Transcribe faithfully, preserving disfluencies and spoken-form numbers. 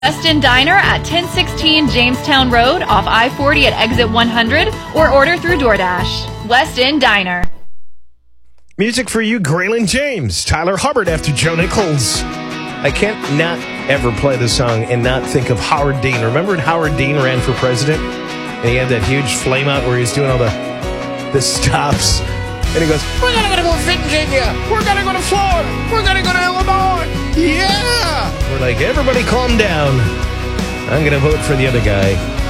Weston Diner at ten sixteen Jamestown Road off I forty at exit one hundred or order through DoorDash. Weston Diner. Music for you, Graylin James, Tyler Hubbard after Joe Nichols. I can't not ever play this song and not think of Howard Dean. Remember when Howard Dean ran for president? And he had that huge flame out where he was doing all the, the stops. And he goes, we're going to go to Virginia. We're going to go to Florida. We're going to go to Illinois. Yeah. We're like, everybody calm down. I'm going to vote for the other guy.